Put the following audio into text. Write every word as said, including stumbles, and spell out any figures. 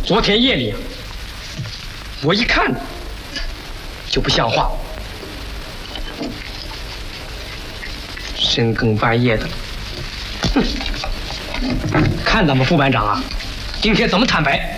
昨天夜里，我一看就不像话，深更半夜的，哼！看咱们副班长啊，今天怎么坦白？